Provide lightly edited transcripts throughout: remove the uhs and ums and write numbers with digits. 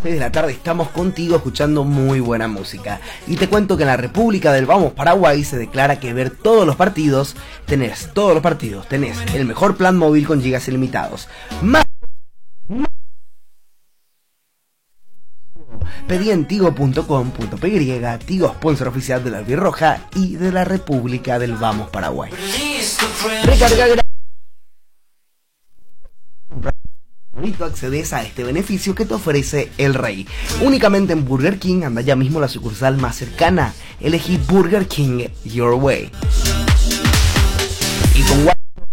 de la tarde estamos contigo escuchando muy buena música. Y te cuento que en la República del Vamos Paraguay se declara que ver todos los partidos, tenés el mejor plan móvil con gigas ilimitados. Pedí en tigo.com.py, Tigo, sponsor oficial de la Albirroja y de la República del Vamos Paraguay. Recarga gratis. Accedes a este beneficio que te ofrece El Rey. Únicamente en Burger King. Anda ya mismo a la sucursal más cercana. Elegí Burger King Your Way. Y con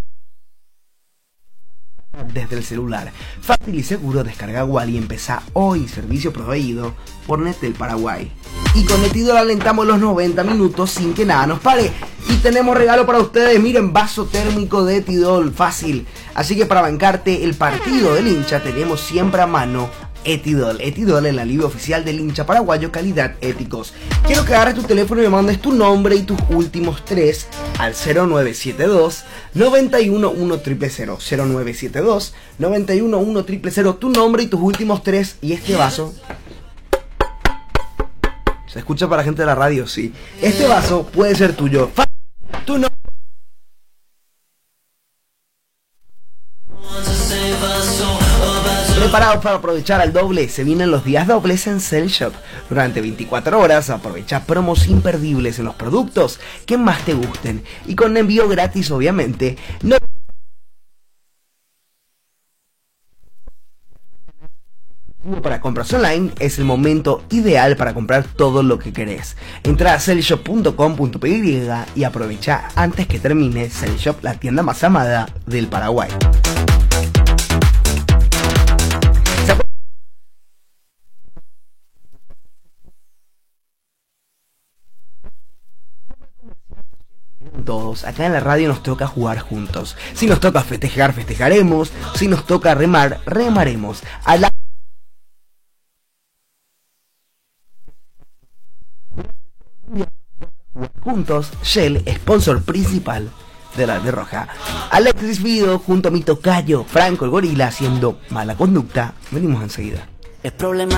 desde el celular, fácil y seguro, descarga Wally y empezá hoy. Servicio proveído por Netel Paraguay. Y con Etidol alentamos los 90 minutos sin que nada nos pare. Y tenemos regalo para ustedes, miren, vaso térmico de Etidol, fácil. Así que para bancarte el partido del hincha tenemos siempre a mano Etidol. Etidol, el alivio oficial del hincha paraguayo, calidad éticos. Quiero que agarres tu teléfono y me mandes tu nombre y tus últimos tres al 0972 911 0972 911 tu nombre y tus últimos tres, y este vaso se escucha para la gente de la radio, sí. Este vaso puede ser tuyo. Tu nombre. Preparados para aprovechar al doble, se vienen los días dobles en Cell Shop. Durante 24 horas aprovecha promos imperdibles en los productos que más te gusten y con envío gratis, obviamente. No para compras online es el momento ideal para comprar todo lo que querés. Entra a cellshop.com.py y aprovecha antes que termine. Cell Shop, la tienda más amada del Paraguay. Todos, acá en la radio nos toca jugar juntos. Si nos toca festejar, festejaremos. Si nos toca remar, remaremos. Juntos, Shell, sponsor principal de la Albirroja. Alexis Fido junto a mi tocayo Franco el Gorila haciendo Mala Conducta. Venimos enseguida. El problema